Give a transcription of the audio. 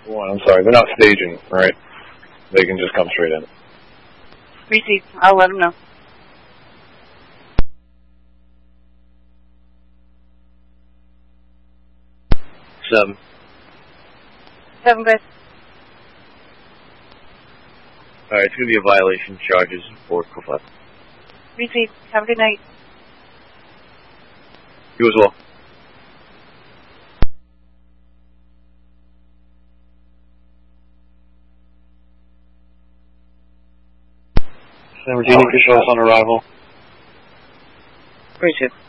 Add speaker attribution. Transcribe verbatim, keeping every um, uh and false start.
Speaker 1: One, I'm sorry, they're not staging, right? They can just come straight in.
Speaker 2: Received. I'll let them know.
Speaker 3: Seven.
Speaker 2: Seven, guys.
Speaker 3: Alright, it's going to be a violation charges for Kofat.
Speaker 2: Received. Have a good night.
Speaker 3: You as well.
Speaker 4: San Virginia, controls on arrival.
Speaker 2: Appreciate it.